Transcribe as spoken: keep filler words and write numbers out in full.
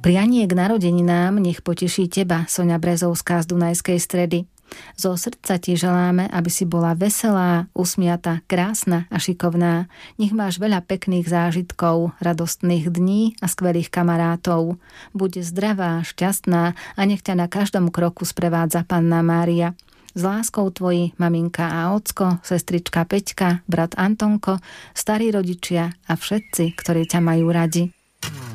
Prianie k narodeninám nech poteší teba, Soňa Brezovská z Dunajskej Stredy. Zo srdca ti želáme, aby si bola veselá, usmiata, krásna a šikovná. Nech máš veľa pekných zážitkov, radostných dní a skvelých kamarátov. Buď zdravá, šťastná a nech ťa na každom kroku sprevádza Panna Mária. S láskou tvoji maminka a ocko, sestrička Peťka, brat Antonko, starí rodičia a všetci, ktorí ťa majú radi.